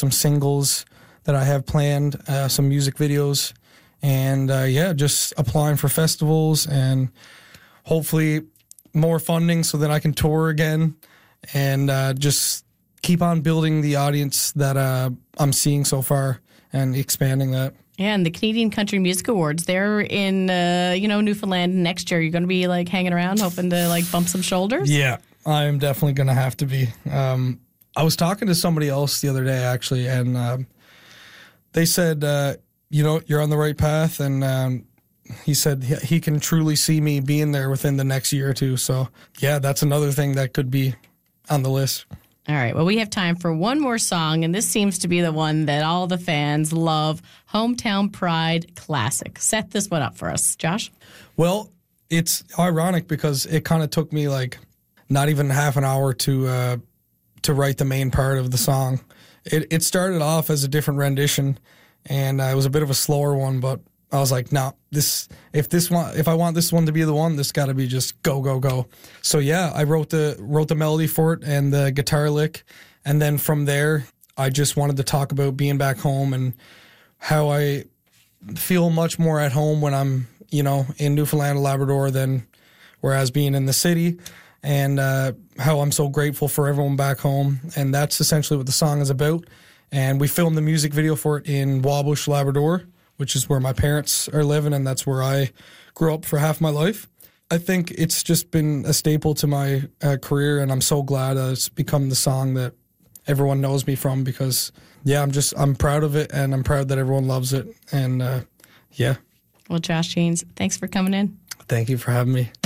some singles that I have planned, some music videos, and just applying for festivals and hopefully more funding so that I can tour again and just keep on building the audience that I'm seeing so far and expanding that. Yeah, and the Canadian Country Music Awards, they're in, Newfoundland next year. You're going to be, hanging around, hoping to, bump some shoulders? Yeah, I am definitely going to have to be. I was talking to somebody else the other day, actually, and they said, you're on the right path, and he said he can truly see me being there within the next year or two. So, yeah, that's another thing that could be on the list. All right. Well, we have time for one more song, and this seems to be the one that all the fans love, Hometown Pride Classic. Set this one up for us, Josh. Well, it's ironic because it kind of took me not even half an hour to write the main part of the song. It started off as a different rendition, and it was a bit of a slower one, but I was like, no, if I want this one to be the one, this got to be just go, go, go. So yeah, I wrote the melody for it and the guitar lick, and then from there, I just wanted to talk about being back home and how I feel much more at home when I'm, in Newfoundland and Labrador than whereas being in the city, and how I'm so grateful for everyone back home, and that's essentially what the song is about. And we filmed the music video for it in Wabush, Labrador, which is where my parents are living, and that's where I grew up for half my life. I think it's just been a staple to my career, and I'm so glad it's become the song that everyone knows me from because, yeah, I'm proud of it, and I'm proud that everyone loves it, and yeah. Well, Josh Jeans, thanks for coming in. Thank you for having me.